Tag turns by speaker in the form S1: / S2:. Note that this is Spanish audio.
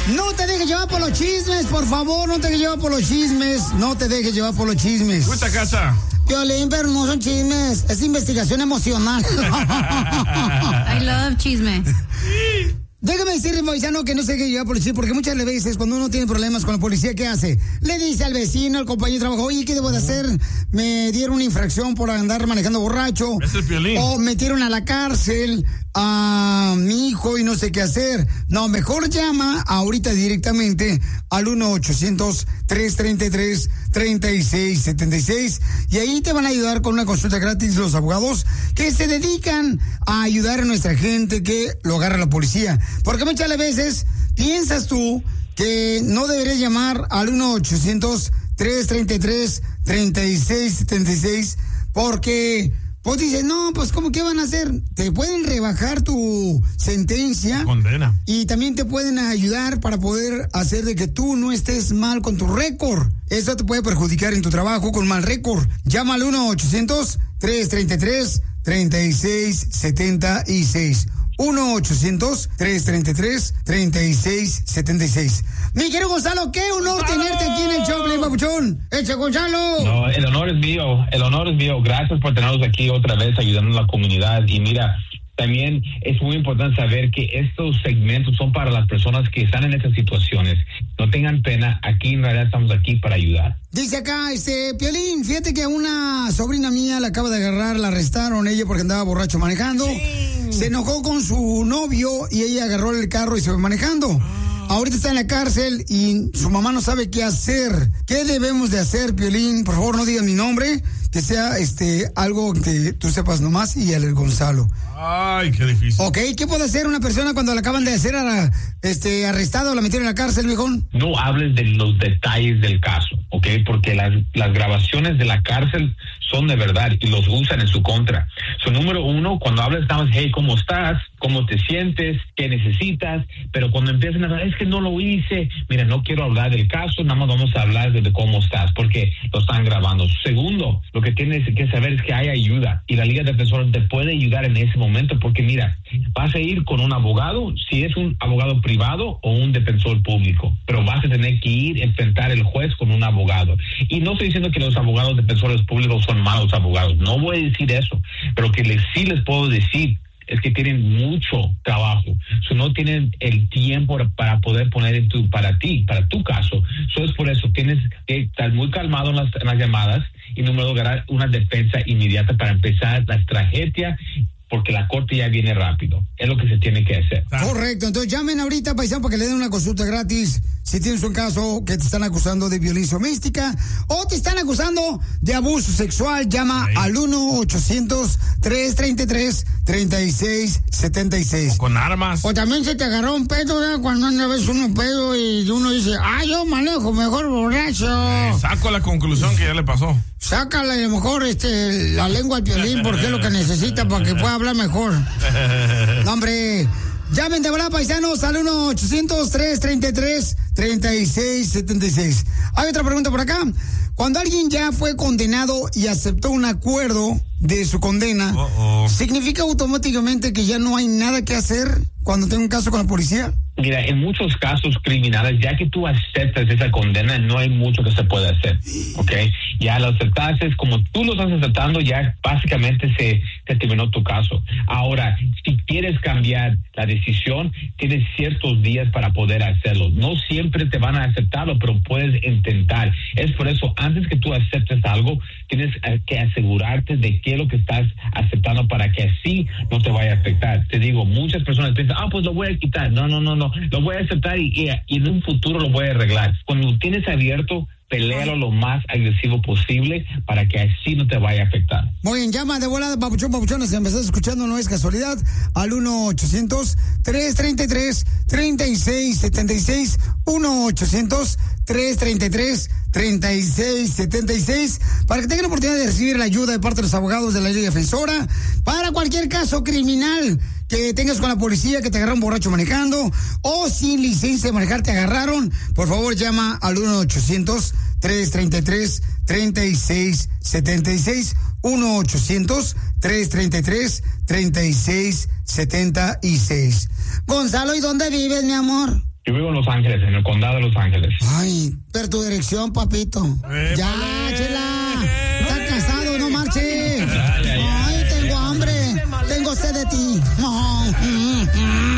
S1: No te dejes llevar por los chismes, por favor, no te dejes llevar por los chismes. No te dejes llevar por los chismes.
S2: Cuenta casa.
S1: Piolín, pero no son chismes, es investigación emocional.
S3: I love chisme.
S1: Déjame decirle, paisano, que no se deje llevar por los chismes, porque muchas veces cuando uno tiene problemas con la policía, ¿qué hace? Le dice al vecino, al compañero de trabajo, oye, ¿qué debo de hacer? Me dieron una infracción por andar manejando borracho.
S2: Es el Piolín.
S1: O metieron a la cárcel a mi hijo y no sé qué hacer. No, mejor llama ahorita directamente al 1-800-333-3676 y ahí te van a ayudar con una consulta gratis los abogados que se dedican a ayudar a nuestra gente que lo agarra la policía. Porque muchas veces piensas tú que no deberías llamar al 1-800-333-3676 porque... Pues dices, no, pues ¿cómo que van a hacer? Te pueden rebajar tu sentencia.
S2: Condena.
S1: Y también te pueden ayudar para poder hacer de que tú no estés mal con tu récord. Eso te puede perjudicar en tu trabajo con mal récord. Llama al 1-800-333-3676. 1-800-333-3676. Mi querido Gonzalo, qué honor tenerte aquí en el show, papuchón. ¡Echa, Gonzalo!
S4: No, el honor es mío. Gracias por tenernos aquí otra vez ayudando a la comunidad. Y mira, también es muy importante saber que estos segmentos son para las personas que están en estas situaciones. No tengan pena, aquí en realidad estamos aquí para ayudar.
S1: Dice acá, Piolín, fíjate que a una sobrina mía la acaba de agarrar, la arrestaron ella porque andaba borracho manejando. Sí. Se enojó con su novio y ella agarró el carro y se fue manejando. Ahorita está en la cárcel y su mamá no sabe qué hacer. ¿Qué debemos de hacer, Piolín? Por favor, no digas mi nombre, que sea algo que tú sepas nomás y el Gonzalo.
S2: Ay, qué difícil.
S1: Ok, ¿qué puede hacer una persona cuando la acaban de hacer arrestado o la metieron en la cárcel, viejón?
S4: No hables de los detalles del caso, ¿ok? Porque las grabaciones de la cárcel son de verdad y los usan en su contra. Número uno, cuando hablas, estamos, hey, ¿cómo estás? ¿Cómo te sientes? ¿Qué necesitas? Pero cuando empiezan a hablar, es que no lo hice. Mira, no quiero hablar del caso, nada más vamos a hablar de cómo estás, porque lo están grabando. Segundo, lo que tienes que saber es que hay ayuda y la Liga de Defensores te puede ayudar en ese momento, porque mira, vas a ir con un abogado, si es un abogado privado o un defensor público, pero vas a tener que ir a enfrentar el juez con un abogado. Y no estoy diciendo que los abogados defensores públicos son malos abogados, no voy a decir eso, pero que sí les puedo decir es que tienen mucho trabajo, no tienen el tiempo para poder poner para tu caso. Es por eso tienes que estar muy calmado en las llamadas y número dos, ganar una defensa inmediata para empezar la tragedia, porque la corte ya viene rápido. Es lo que se tiene que hacer.
S1: Correcto. Entonces llamen ahorita, paisano, para que le den una consulta gratis. Si tienes un caso que te están acusando de violencia doméstica o te están acusando de abuso sexual, llama al 1-800-333-3676.
S2: Con armas.
S1: O también se te agarró un pedo, ¿verdad? Cuando anda ves uno pedo y uno dice, yo manejo mejor borracho.
S2: Saco la conclusión que ya le pasó.
S1: Sácale a lo mejor la lengua al Piolín porque es lo que necesita para que pueda hablar mejor. No, hombre. Llamen de verdad, paisanos, al 1-800-333-3676. Hay otra pregunta por acá. Cuando alguien ya fue condenado y aceptó un acuerdo de su condena, ¿significa automáticamente que ya no hay nada que hacer cuando tenga un caso con la policía?
S4: Mira, en muchos casos criminales, ya que tú aceptas esa condena, no hay mucho que se pueda hacer, ¿ok? Ya lo aceptaste, como tú lo estás aceptando, ya básicamente se terminó tu caso. Ahora, si quieres cambiar la decisión, tienes ciertos días para poder hacerlo. No siempre te van a aceptarlo, pero puedes intentar. Es por eso, antes que tú aceptes algo, tienes que asegurarte de qué es lo que estás aceptando para que así no te vaya a afectar. Te digo, muchas personas piensan, pues lo voy a quitar. No, lo voy a aceptar y en un futuro lo voy a arreglar. Cuando lo tienes abierto, peléalo lo más agresivo posible para que así no te vaya a afectar.
S1: Muy bien, llama de volada, papuchón, si me estás escuchando, no es casualidad, al 1-800-333-3676, 1-800-333-3676, para que tengan la oportunidad de recibir la ayuda de parte de los abogados de la Liga Defensora, para cualquier caso criminal que tengas con la policía, que te agarraron borracho manejando, o sin licencia de manejar te agarraron, por favor llama al 1-800-333-3676, 1-800-333-3676. Gonzalo, ¿y dónde vives, mi amor?
S4: Yo vivo en Los Ángeles, en el condado de Los Ángeles.
S1: Ay, pero tu dirección, papito. Ya, Chela. Estás casado, no marches. Ay, tengo hambre. Tengo sed de ti. No.